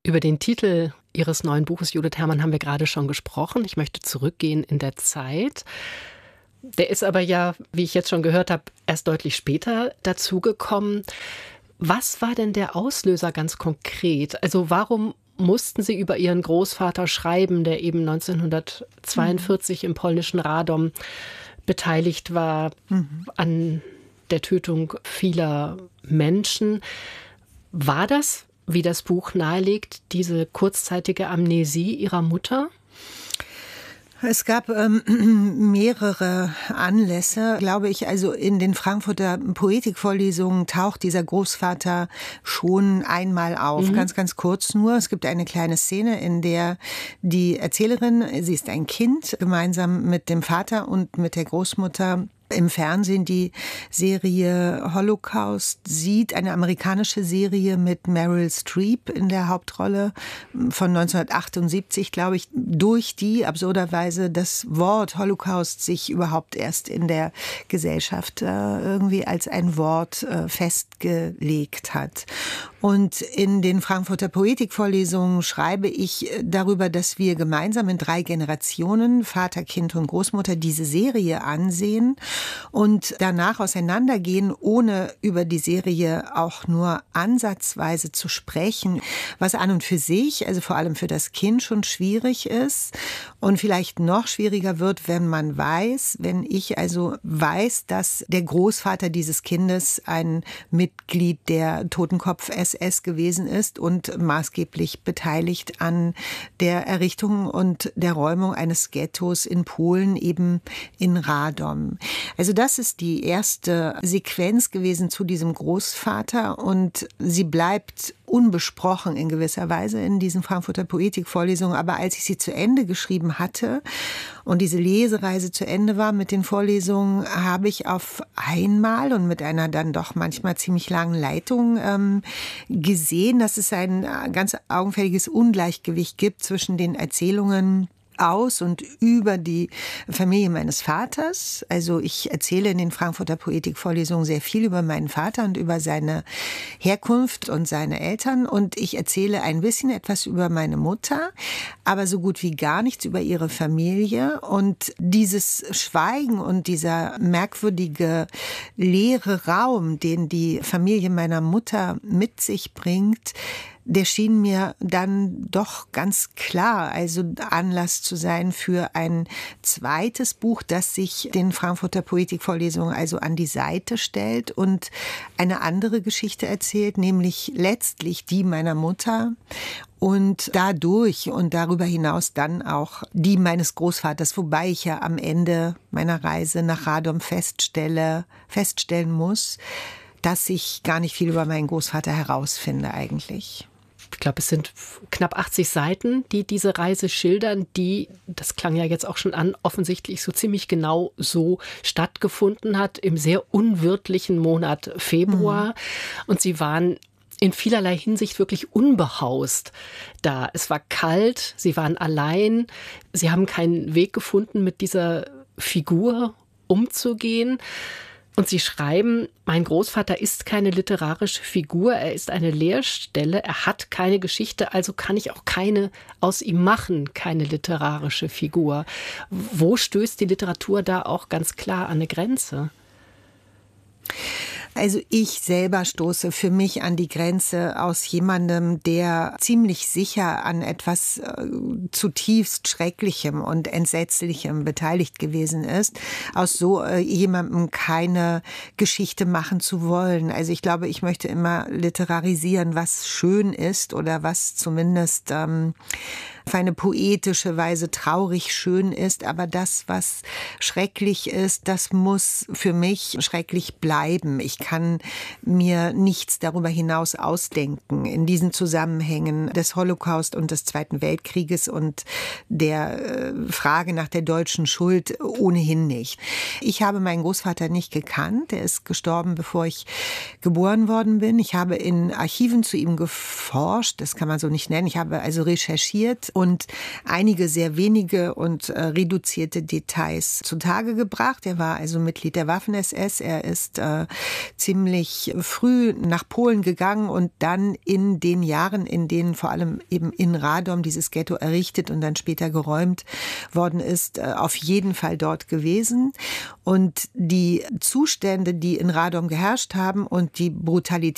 Über den Titel Ihres neuen Buches, Judith Herrmann, haben wir gerade schon gesprochen. Ich möchte zurückgehen in der Zeit. Der ist aber ja, wie ich jetzt schon gehört habe, erst deutlich später dazugekommen. Was war denn der Auslöser ganz konkret? Also warum mussten Sie über Ihren Großvater schreiben, der eben 1942 im polnischen Radom beteiligt war an der Tötung vieler Menschen? War das, wie das Buch nahelegt, diese kurzzeitige Amnesie Ihrer Mutter? Es gab mehrere Anlässe, glaube ich. Also in den Frankfurter Poetikvorlesungen taucht dieser Großvater schon einmal auf, ganz, ganz kurz nur. Es gibt eine kleine Szene, in der die Erzählerin, sie ist ein Kind, gemeinsam mit dem Vater und mit der Großmutter im Fernsehen die Serie Holocaust sieht, eine amerikanische Serie mit Meryl Streep in der Hauptrolle von 1978, glaube ich, durch die absurderweise das Wort Holocaust sich überhaupt erst in der Gesellschaft irgendwie als ein Wort festgelegt hat. Und in den Frankfurter Poetikvorlesungen schreibe ich darüber, dass wir gemeinsam in 3 Generationen, Vater, Kind und Großmutter, diese Serie ansehen und danach auseinandergehen, ohne über die Serie auch nur ansatzweise zu sprechen, was an und für sich, also vor allem für das Kind, schon schwierig ist und vielleicht noch schwieriger wird, wenn ich also weiß, dass der Großvater dieses Kindes ein Mitglied der Totenkopf-SS gewesen ist und maßgeblich beteiligt an der Errichtung und der Räumung eines Ghettos in Polen, eben in Radom. Also das ist die erste Sequenz gewesen zu diesem Großvater und sie bleibt unbesprochen in gewisser Weise in diesen Frankfurter Poetikvorlesungen. Aber als ich sie zu Ende geschrieben hatte und diese Lesereise zu Ende war mit den Vorlesungen, habe ich auf einmal und mit einer dann doch manchmal ziemlich langen Leitung gesehen, dass es ein ganz augenfälliges Ungleichgewicht gibt zwischen den Erzählungen aus und über die Familie meines Vaters. Also ich erzähle in den Frankfurter Poetikvorlesungen sehr viel über meinen Vater und über seine Herkunft und seine Eltern. Und ich erzähle ein bisschen etwas über meine Mutter, aber so gut wie gar nichts über ihre Familie. Und dieses Schweigen und dieser merkwürdige leere Raum, den die Familie meiner Mutter mit sich bringt, der schien mir dann doch ganz klar, also Anlass zu sein für ein zweites Buch, das sich den Frankfurter Poetikvorlesungen also an die Seite stellt und eine andere Geschichte erzählt, nämlich letztlich die meiner Mutter und dadurch und darüber hinaus dann auch die meines Großvaters, wobei ich ja am Ende meiner Reise nach Radom feststellen muss, dass ich gar nicht viel über meinen Großvater herausfinde eigentlich. Ich glaube, es sind knapp 80 Seiten, die diese Reise schildern, die, das klang ja jetzt auch schon an, offensichtlich so ziemlich genau so stattgefunden hat im sehr unwirtlichen Monat Februar. Und sie waren in vielerlei Hinsicht wirklich unbehaust da. Es war kalt, sie waren allein, sie haben keinen Weg gefunden, mit dieser Figur umzugehen. Und Sie schreiben, mein Großvater ist keine literarische Figur, er ist eine Leerstelle, er hat keine Geschichte, also kann ich auch keine aus ihm machen, keine literarische Figur. Wo stößt die Literatur da auch ganz klar an eine Grenze? Also ich selber stoße für mich an die Grenze aus jemandem, der ziemlich sicher an etwas zutiefst Schrecklichem und Entsetzlichem beteiligt gewesen ist, aus so jemandem keine Geschichte machen zu wollen. Also ich glaube, ich möchte immer literarisieren, was schön ist oder was zumindest auf eine poetische Weise traurig schön ist, aber das, was schrecklich ist, das muss für mich schrecklich bleiben. Ich kann mir nichts darüber hinaus ausdenken in diesen Zusammenhängen des Holocaust und des Zweiten Weltkrieges und der Frage nach der deutschen Schuld ohnehin nicht. Ich habe meinen Großvater nicht gekannt. Er ist gestorben, bevor ich geboren worden bin. Ich habe in Archiven zu ihm geforscht, das kann man so nicht nennen. Ich habe also recherchiert und einige sehr wenige und reduzierte Details zutage gebracht. Er war also Mitglied der Waffen-SS. Er ist ziemlich früh nach Polen gegangen und dann in den Jahren, in denen vor allem eben in Radom dieses Ghetto errichtet und dann später geräumt worden ist, auf jeden Fall dort gewesen. Und die Zustände, die in Radom geherrscht haben und die Brutalität,